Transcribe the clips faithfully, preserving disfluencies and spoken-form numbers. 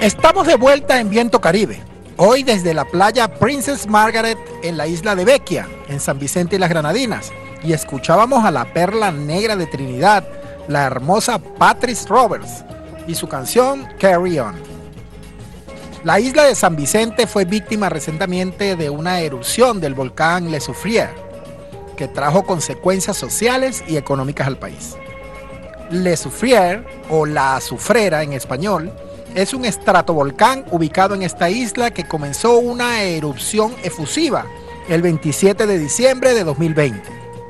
Estamos de vuelta en Viento Caribe, hoy desde la playa Princess Margaret en la isla de Vecchia, en San Vicente y las Granadinas, y escuchábamos a la perla negra de Trinidad, la hermosa Patrice Roberts, y su canción Carry On. La isla de San Vicente fue víctima recientemente de una erupción del volcán Le Soufriere, que trajo consecuencias sociales y económicas al país. Le Soufriere, o la azufrera en español, es un estratovolcán ubicado en esta isla que comenzó una erupción efusiva el veintisiete de diciembre de dos mil veinte.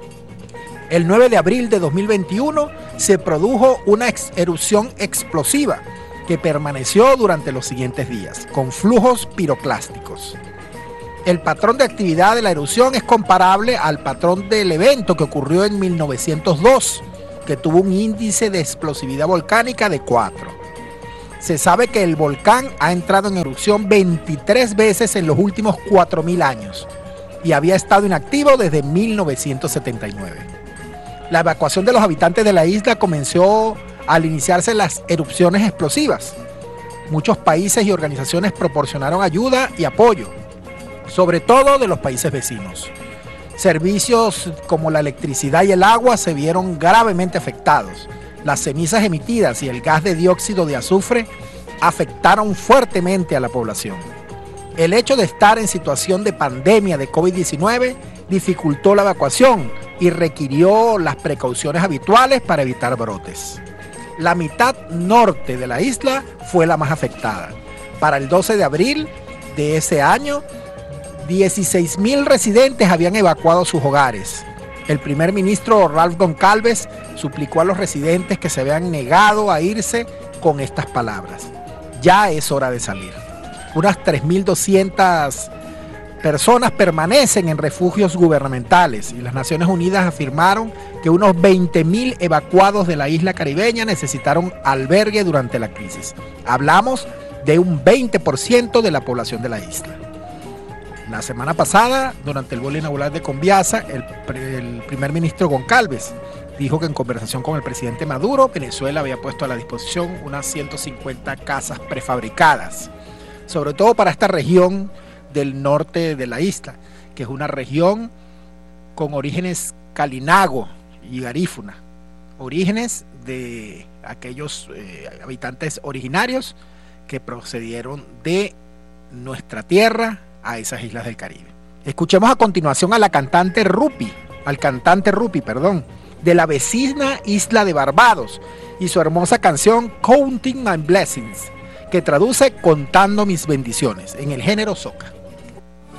El nueve de abril de dos mil veintiuno se produjo una ex erupción explosiva que permaneció durante los siguientes días, con flujos piroclásticos. El patrón de actividad de la erupción es comparable al patrón del evento que ocurrió en mil novecientos dos, que tuvo un índice de explosividad volcánica de cuatro. Se sabe que el volcán ha entrado en erupción veintitrés veces en los últimos cuatro mil años y había estado inactivo desde mil novecientos setenta y nueve. La evacuación de los habitantes de la isla comenzó al iniciarse las erupciones explosivas. Muchos países y organizaciones proporcionaron ayuda y apoyo, sobre todo de los países vecinos. Servicios como la electricidad y el agua se vieron gravemente afectados. Las cenizas emitidas y el gas de dióxido de azufre afectaron fuertemente a la población. El hecho de estar en situación de pandemia de COVID diecinueve dificultó la evacuación y requirió las precauciones habituales para evitar brotes. La mitad norte de la isla fue la más afectada. Para el doce de abril de ese año, dieciséis mil residentes habían evacuado sus hogares. El primer ministro Ralph Goncalves suplicó a los residentes que se habían negado a irse con estas palabras: ya es hora de salir. Unas tres mil doscientas personas permanecen en refugios gubernamentales y las Naciones Unidas afirmaron que unos veinte mil evacuados de la isla caribeña necesitaron albergue durante la crisis. Hablamos de un veinte por ciento de la población de la isla. La semana pasada, durante el vuelo inaugural de Conviasa, el, el primer ministro Goncalves dijo que en conversación con el presidente Maduro, Venezuela había puesto a la disposición unas ciento cincuenta casas prefabricadas, sobre todo para esta región del norte de la isla, que es una región con orígenes calinago y garífuna, orígenes de aquellos eh, habitantes originarios que procedieron de nuestra tierra a esas islas del Caribe. Escuchemos a continuación a la cantante Rupi, al cantante Rupi, perdón, de la vecina isla de Barbados y su hermosa canción Counting My Blessings, que traduce Contando Mis Bendiciones, en el género soca.